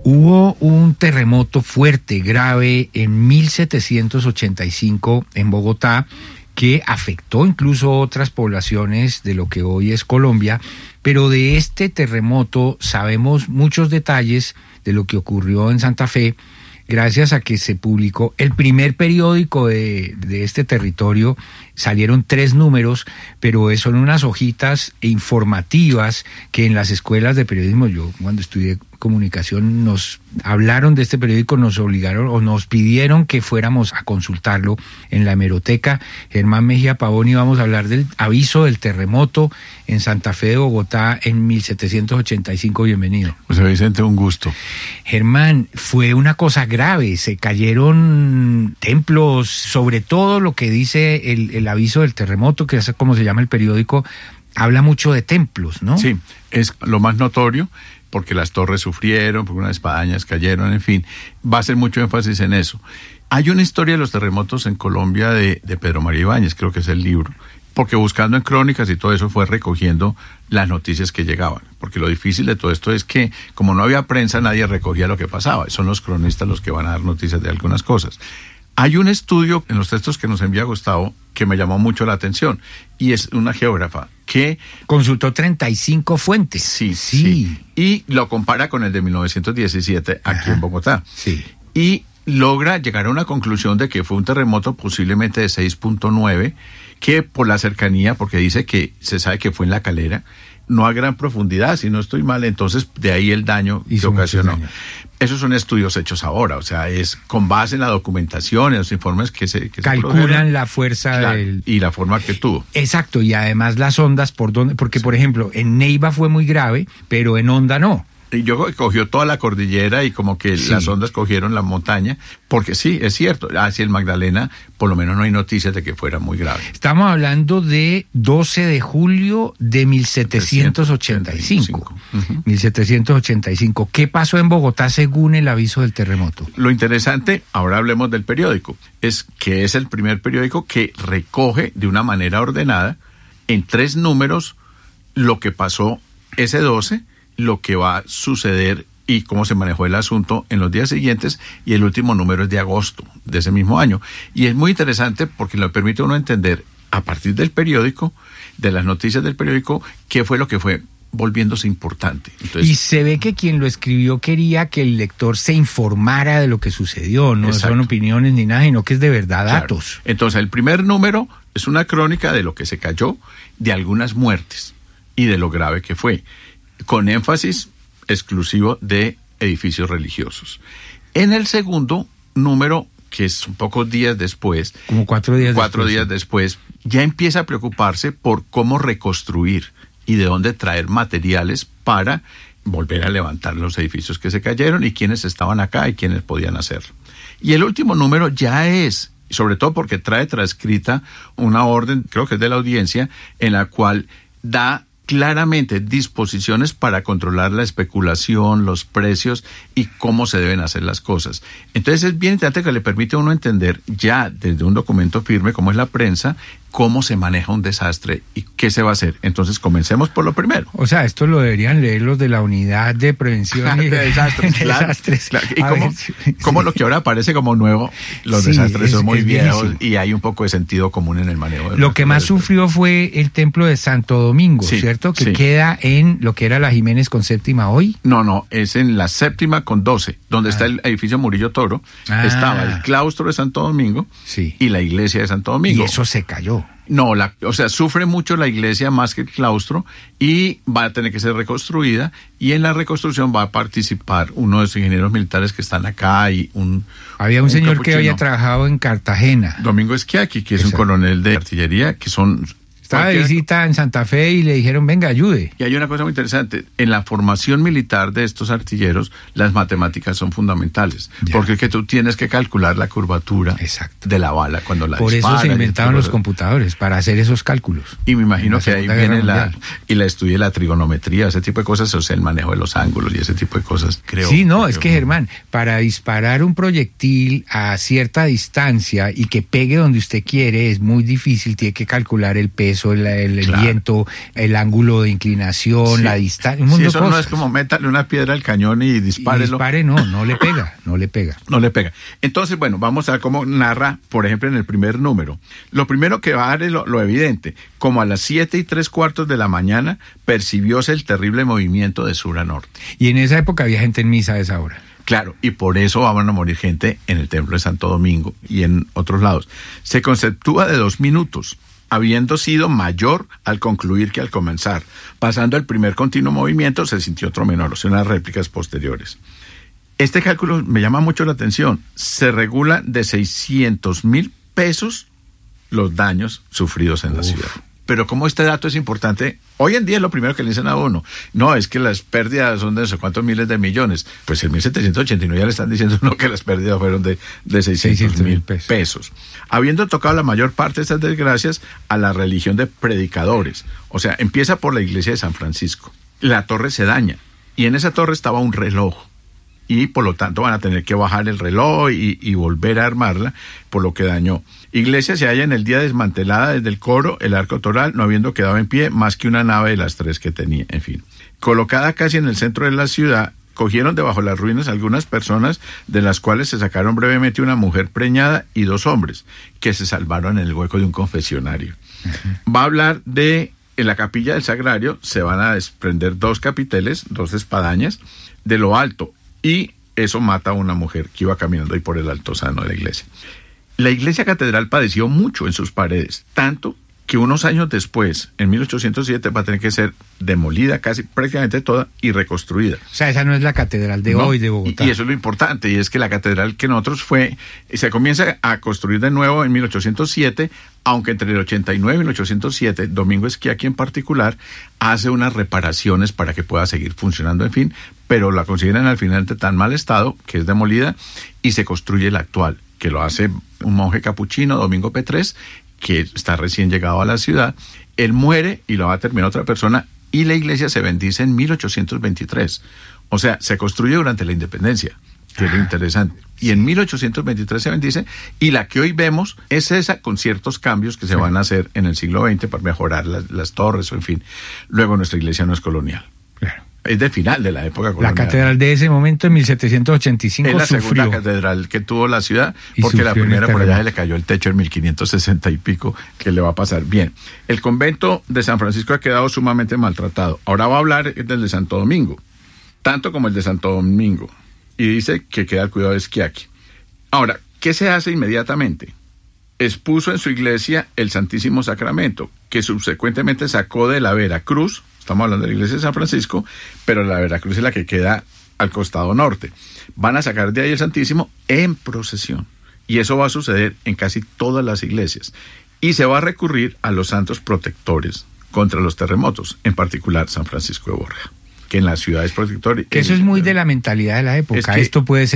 Hubo un terremoto fuerte, grave, en 1785 en Bogotá, que afectó incluso otras poblaciones de lo que hoy es Colombia, pero de este terremoto sabemos muchos detalles de lo que ocurrió en Santa Fe, gracias a que se publicó el primer periódico de este territorio. Salieron 3 números, pero son unas hojitas informativas que en las escuelas de periodismo, yo cuando estudié comunicación, nos hablaron de este periódico, nos obligaron o nos pidieron que fuéramos a consultarlo en la hemeroteca. Germán Mejía Pavón, y vamos a hablar del aviso del terremoto en Santa Fe de Bogotá en 1785. Bienvenido. José Vicente, un gusto. Germán, fue una cosa grave, se cayeron templos, sobre todo lo que dice el aviso del terremoto, que es como se llama el periódico, habla mucho de templos, ¿no? Sí, es lo más notorio, porque las torres sufrieron, porque unas espadañas cayeron, en fin, va a ser mucho énfasis en eso. Hay una historia de los terremotos en Colombia de Pedro María Ibáñez, creo que es el libro, porque buscando en crónicas y todo eso fue recogiendo las noticias que llegaban, porque lo difícil de todo esto es que como no había prensa, nadie recogía lo que pasaba, son los cronistas los que van a dar noticias de algunas cosas. Hay un estudio en los textos que nos envía Gustavo que me llamó mucho la atención, y es una geógrafa que consultó 35 fuentes. Sí. Y lo compara con el de 1917 aquí en Bogotá. Sí. Y logra llegar a una conclusión de que fue un terremoto posiblemente de 6.9, que por la cercanía, porque dice que se sabe que fue en La Calera, no a gran profundidad, si no estoy mal, entonces de ahí el daño que ocasionó. Esos son estudios hechos ahora, o sea, es con base en la documentación, en los informes que se calculan la fuerza y la forma que tuvo. Exacto, y además las ondas por donde, porque por ejemplo, en Neiva fue muy grave, pero en Honda no. Y yo cogió toda la cordillera y como que las ondas cogieron la montaña, porque sí, es cierto, hacia el Magdalena por lo menos no hay noticias de que fuera muy grave. Estamos hablando de 12 de julio de 1785. 1785. ¿Qué pasó en Bogotá según el aviso del terremoto? Lo interesante, ahora hablemos del periódico, es que es el primer periódico que recoge de una manera ordenada en 3 números lo que pasó ese 12, lo que va a suceder y cómo se manejó el asunto en los días siguientes, y el último número es de agosto de ese mismo año. Y es muy interesante porque le permite a uno entender, a partir del periódico, de las noticias del periódico, qué fue lo que fue volviéndose importante. Entonces, y se ve que quien lo escribió quería que el lector se informara de lo que sucedió, no son opiniones ni nada, sino que es de verdad datos. Entonces el primer número es una crónica de lo que se cayó, de algunas muertes y de lo grave que fue, con énfasis exclusivo de edificios religiosos. En el segundo número, que es un pocos días después, como 4 días después, ya empieza a preocuparse por cómo reconstruir y de dónde traer materiales para volver a levantar los edificios que se cayeron y quiénes estaban acá y quiénes podían hacerlo. Y el último número ya es, sobre todo porque trae transcrita una orden, creo que es de la audiencia, en la cual da claramente disposiciones para controlar la especulación, los precios y cómo se deben hacer las cosas. Entonces es bien interesante que le permite a uno entender ya desde un documento firme, como es la prensa, cómo se maneja un desastre y qué se va a hacer. Entonces comencemos por lo primero. O sea, esto lo deberían leer los de la unidad de prevención de desastres. Claro. Y como lo que ahora parece como nuevo, los desastres son muy viejos y hay un poco de sentido común en el manejo. Lo que más sufrió fue el templo de Santo Domingo, ¿cierto? Que queda en lo que era la Jiménez con Séptima hoy. No, es en la Séptima con 12, donde está el edificio Murillo Toro. Estaba el claustro de Santo Domingo y la iglesia de Santo Domingo. Y eso se cayó. No, sufre mucho la iglesia más que el claustro y va a tener que ser reconstruida, y en la reconstrucción va a participar uno de los ingenieros militares que están acá y había un señor que había trabajado en Cartagena. Domingo Esquiaqui, que es un coronel de artillería, que estaba de visita en Santa Fe y le dijeron, venga, ayude. Y hay una cosa muy interesante. En la formación militar de estos artilleros, las matemáticas son fundamentales. Porque es que tú tienes que calcular la curvatura de la bala cuando la disparan. Por eso se inventaron los computadores, para hacer esos cálculos. Y me imagino que ahí viene la estudia de la trigonometría, ese tipo de cosas, o sea, el manejo de los ángulos y ese tipo de cosas, creo. Sí, es que Germán, para disparar un proyectil a cierta distancia y que pegue donde usted quiere, es muy difícil, tiene que calcular el peso peso, el Claro. viento, el ángulo de inclinación, Sí. la distancia, un mundo Sí, de eso cosas. no es como métale una piedra al cañón y Y dispárelo. dispare, no le pega, no le pega. No le pega. Entonces, bueno, vamos a ver cómo narra, por ejemplo, en el primer número. Lo primero que va a dar es lo evidente. Como a las 7:03 de la mañana, percibióse el terrible movimiento de sur a norte. Y en esa época había gente en misa a esa hora. Claro, y por eso van a morir gente en el templo de Santo Domingo y en otros lados. Se conceptúa de 2 minutos, habiendo sido mayor al concluir que al comenzar. Pasando el primer continuo movimiento, se sintió otro menor, o sea, unas réplicas posteriores. Este cálculo me llama mucho la atención. Se regula de 600,000 pesos los daños sufridos en la ciudad. Pero como este dato es importante, hoy en día es lo primero que le dicen a uno. No, es que las pérdidas son de no sé cuántos miles de millones. Pues en 1789 ya le están diciendo no que las pérdidas fueron de 600,000 pesos. Habiendo tocado la mayor parte de estas desgracias a la religión de predicadores. O sea, empieza por la iglesia de San Francisco. La torre se daña y en esa torre estaba un reloj. Y por lo tanto van a tener que bajar el reloj y volver a armarla, por lo que dañó. Iglesia se halla en el día desmantelada desde el coro, el arco toral, no habiendo quedado en pie más que una nave de las 3 que tenía, en fin. Colocada casi en el centro de la ciudad, cogieron debajo las ruinas algunas personas, de las cuales se sacaron brevemente una mujer preñada y 2 hombres, que se salvaron en el hueco de un confesionario. Va a hablar de, en la capilla del Sagrario, se van a desprender 2 capiteles, 2 espadañas, de lo alto, y eso mata a una mujer que iba caminando ahí por el altozano de la iglesia. La iglesia catedral padeció mucho en sus paredes, tanto que unos años después, en 1807, va a tener que ser demolida casi prácticamente toda y reconstruida. O sea, esa no es la catedral de hoy de Bogotá. Y eso es lo importante, y es que la catedral que nosotros se comienza a construir de nuevo en 1807, aunque entre el 89 y 1807, Domingo Schiavocchi en particular, hace unas reparaciones para que pueda seguir funcionando, en fin, pero la consideran al final de tan mal estado que es demolida y se construye la actual, que lo hace un monje capuchino, Domingo P3, que está recién llegado a la ciudad. Él muere y lo va a terminar otra persona y la iglesia se bendice en 1823. O sea, se construye durante la independencia, que es lo interesante. Y en 1823 se bendice y la que hoy vemos es esa con ciertos cambios que se van a hacer en el siglo XX para mejorar las torres o en fin. Luego nuestra iglesia no es colonial. Claro. Es de final de la época colonial. La catedral de ese momento, en 1785, es la sufrió. segunda catedral que tuvo la ciudad, Y porque la sufrió en el primera por allá terremoto. se le cayó el techo en 1560 y pico, que le va a pasar bien. El convento de San Francisco ha quedado sumamente maltratado. Ahora va a hablar del de Santo Domingo, tanto como el de Santo Domingo, y dice que queda al cuidado de Schiavocchi. Ahora, ¿qué se hace inmediatamente? Expuso en su iglesia el Santísimo Sacramento, que subsecuentemente sacó de la Veracruz. Estamos hablando de la iglesia de San Francisco, pero la Veracruz es la que queda al costado norte. Van a sacar de ahí el Santísimo en procesión. Y eso va a suceder en casi todas las iglesias. Y se va a recurrir a los santos protectores contra los terremotos, en particular San Francisco de Borja, que en la ciudad es protector. Que eso es muy de la mentalidad de la época. Es que esto puede ser